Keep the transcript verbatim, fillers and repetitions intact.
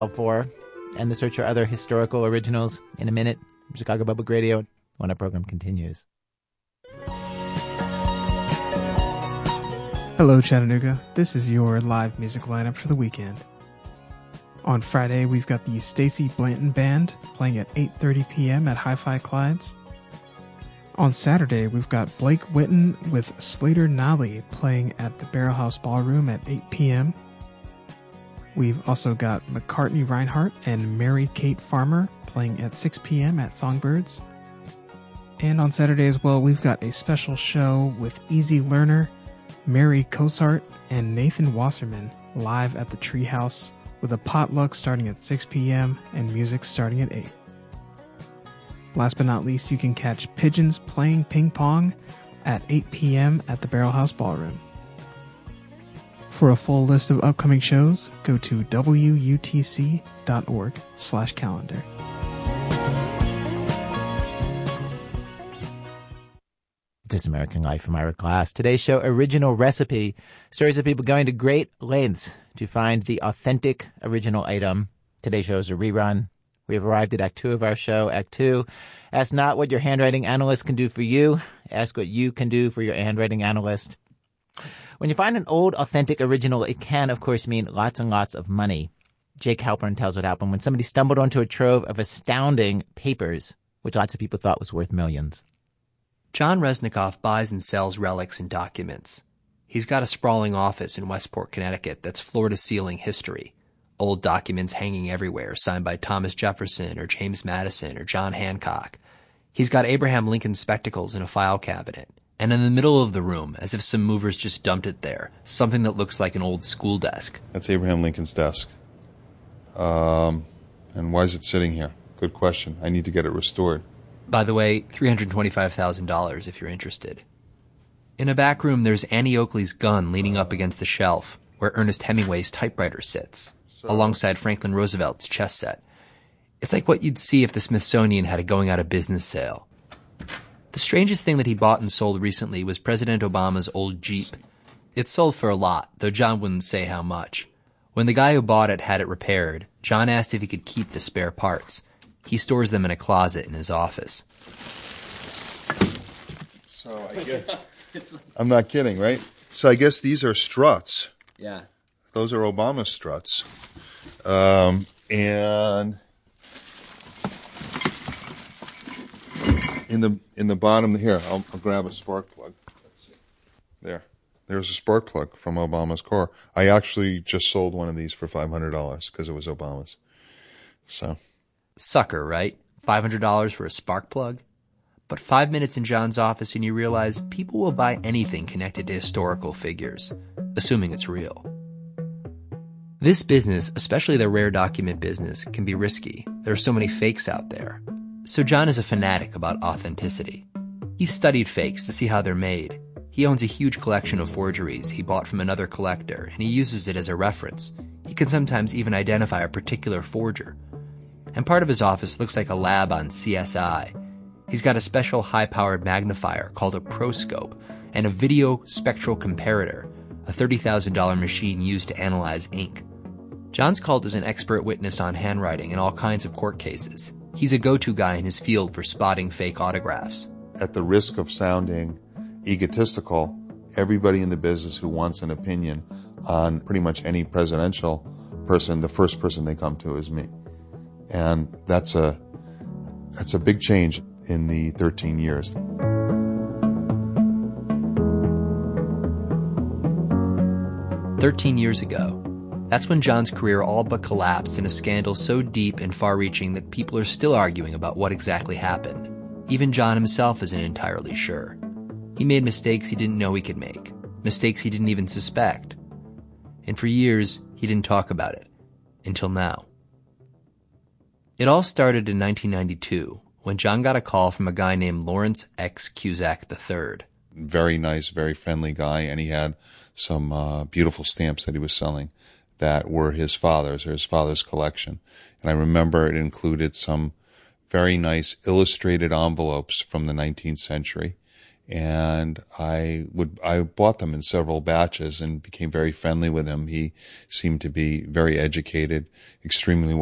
for and the search for other historical originals in a minute. From Chicago Public Radio, when our program continues. Hello, Chattanooga. This is your live music lineup for the weekend. On Friday, we've got the Stacey Blanton Band playing at eight thirty p.m. at Hi-Fi Clyde's. On Saturday, we've got Blake Witten with Slater Nolly playing at the Barrel House Ballroom at eight p.m. We've also got McCartney Reinhardt and Mary Kate Farmer playing at six p.m. at Songbirds. And on Saturday as well, we've got a special show with Easy Learner, Mary Cosart, and Nathan Wasserman live at the Treehouse with a potluck starting at six p.m. and music starting at eight. Last but not least, you can catch Pigeons playing ping pong at eight p.m. at the Barrel House Ballroom. For a full list of upcoming shows, go to W U T C dot org slash calendar. This American Life from Ira Glass. Today's show, Original Recipe. Stories of people going to great lengths to find the authentic original item. Today's show is a rerun. We have arrived at Act Two of our show. Act Two. Ask not what your handwriting analyst can do for you. Ask what you can do for your handwriting analyst. When you find an old, authentic original, it can, of course, mean lots and lots of money. Jake Halpern tells what happened when somebody stumbled onto a trove of astounding papers, which lots of people thought was worth millions. John Resnikoff buys and sells relics and documents. He's got a sprawling office in Westport, Connecticut that's floor-to-ceiling history. Old documents hanging everywhere, signed by Thomas Jefferson or James Madison or John Hancock. He's got Abraham Lincoln spectacles in a file cabinet. And in the middle of the room, as if some movers just dumped it there, something that looks like an old school desk. That's Abraham Lincoln's desk. Um, and why is it sitting here? Good question. I need to get it restored. By the way, three hundred twenty-five thousand dollars if you're interested. In a back room, there's Annie Oakley's gun leaning up against the shelf, where Ernest Hemingway's typewriter sits, so, alongside Franklin Roosevelt's chess set. It's like what you'd see if the Smithsonian had a going-out-of-business sale. The strangest thing that he bought and sold recently was President Obama's old Jeep. It sold for a lot, though John wouldn't say how much. When the guy who bought it had it repaired, John asked if he could keep the spare parts. He stores them in a closet in his office. So I guess, I'm not kidding, right? So I guess these are struts. Yeah. Those are Obama struts. Um, and... In the in the bottom here, I'll, I'll grab a spark plug. Let's see. There, there's a spark plug from Obama's car. I actually just sold one of these for five hundred dollars because it was Obama's. So, sucker, right? Five hundred dollars for a spark plug. But five minutes in John's office, and you realize people will buy anything connected to historical figures, assuming it's real. This business, especially the rare document business, can be risky. There are so many fakes out there. So John is a fanatic about authenticity. He studied fakes to see how they're made. He owns a huge collection of forgeries he bought from another collector, and he uses it as a reference. He can sometimes even identify a particular forger. And part of his office looks like a lab on C S I. He's got a special high-powered magnifier called a proscope, and a video spectral comparator, a thirty thousand dollars machine used to analyze ink. John's called as an expert witness on handwriting in all kinds of court cases. He's a go-to guy in his field for spotting fake autographs. At the risk of sounding egotistical, everybody in the business who wants an opinion on pretty much any presidential person, the first person they come to is me. And that's a that's a big change in the thirteen years. Thirteen years ago, that's when John's career all but collapsed in a scandal so deep and far-reaching that people are still arguing about what exactly happened. Even John himself isn't entirely sure. He made mistakes he didn't know he could make, mistakes he didn't even suspect. And for years, he didn't talk about it, until now. It all started in nineteen ninety-two, when John got a call from a guy named Lawrence X. Cusack the third. Very nice, very friendly guy, and he had some uh, beautiful stamps that he was selling that were his father's, or his father's collection. And I remember it included some very nice illustrated envelopes from the nineteenth century. And I would, I bought them in several batches and became very friendly with him. He seemed to be very educated, extremely